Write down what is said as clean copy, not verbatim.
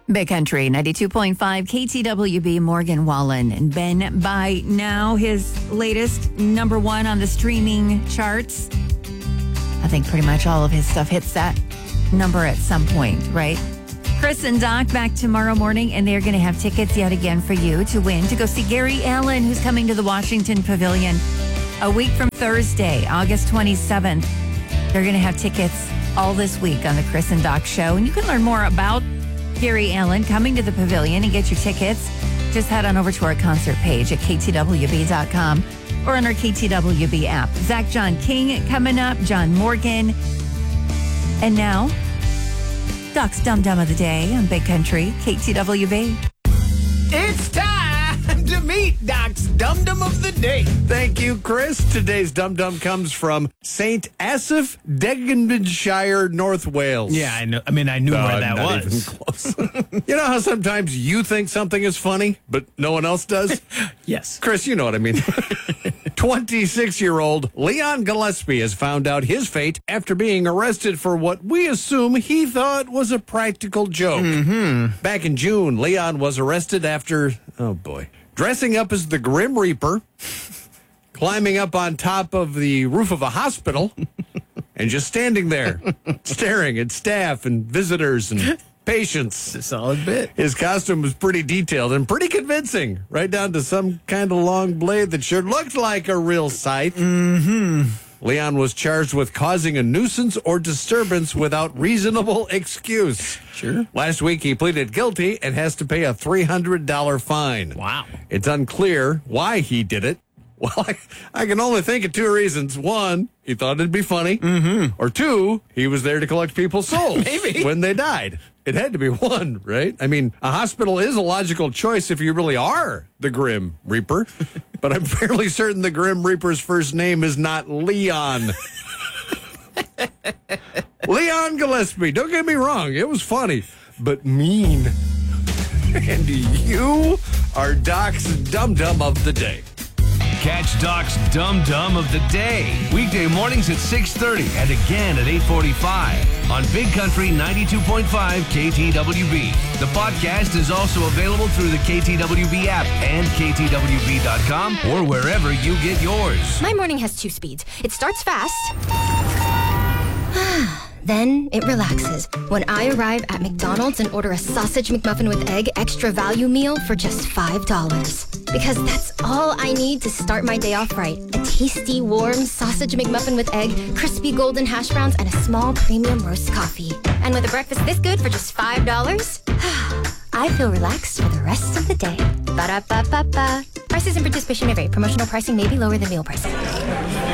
Big Country 92.5 KTWB. Morgan Wallen and Ben, by now his latest number one on the streaming charts. I think pretty much all of his stuff hits that number at some point, right? Chris and Doc back tomorrow morning, and they're going to have tickets yet again for you to win to go see Gary Allan, who's coming to the Washington Pavilion a week from Thursday, August 27th. They're going to have tickets all this week on the Chris and Doc show, and you can learn more about Gary Allan coming to the Pavilion and get your tickets. Just head on over to our concert page at ktwb.com or on our KTWB app. Zach John King coming up, John Morgan. And now, Doc's Dum Dum of the Day on Big Country, KTWB. It's time to meet Doc's Dum Dum of the Day. Thank you, Chris. Today's Dum Dum comes from St. Asaph, Devonshire, North Wales. Yeah, I know. I mean, I knew where that not was. Even close. You know how sometimes you think something is funny, but no one else does? Yes. Chris, you know what I mean. 26-year-old Leon Gillespie has found out his fate after being arrested for what we assume he thought was a practical joke. Mm-hmm. Back in June, Leon was arrested after, dressing up as the Grim Reaper, climbing up on top of the roof of a hospital, and just standing there, staring at staff and visitors and patients. It's a solid bit. His costume was pretty detailed and pretty convincing, right down to some kind of long blade that sure looked like a real scythe. Mm-hmm. Leon was charged with causing a nuisance or disturbance without reasonable excuse. Sure. Last week, he pleaded guilty and has to pay a $300 fine. Wow. It's unclear why he did it. Well, I can only think of two reasons. One, he thought it'd be funny. Mm-hmm. Or two, he was there to collect people's souls Maybe. when they died. It had to be one, right? I mean, a hospital is a logical choice if you really are the Grim Reaper. But I'm fairly certain the Grim Reaper's first name is not Leon. Leon Gillespie, don't get me wrong, it was funny, but mean. And you are Doc's Dum Dum of the Day. Catch Doc's Dum Dum of the Day. Weekday mornings at 6:30 and again at 8:45 on Big Country 92.5 KTWB. The podcast is also available through the KTWB app and KTWB.com or wherever you get yours. My morning has two speeds. It starts fast, then it relaxes when I arrive at McDonald's and order a sausage McMuffin with egg extra value meal for just $5. Because that's all I need to start my day off right. A tasty, warm sausage McMuffin with egg, crispy golden hash browns, and a small premium roast coffee. And with a breakfast this good for just $5, I feel relaxed for the rest of the day. Ba-da-ba-ba-ba. Prices and participation may vary. Promotional pricing may be lower than meal pricing.